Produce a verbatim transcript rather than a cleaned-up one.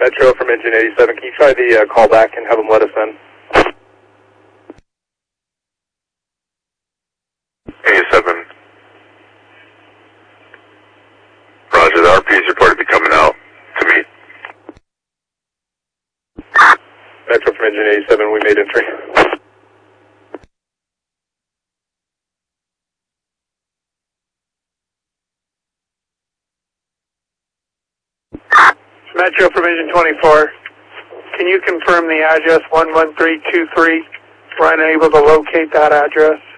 Metro from Engine eighty-seven. Can you try the uh, call back and have them let us in? eighty-seven. Roger, the R P is reported to be coming out to meet. Metro from Engine eighty-seven, we made entry. Metro from Engine twenty-four, can you confirm the address one one three two three? We're unable to locate that address.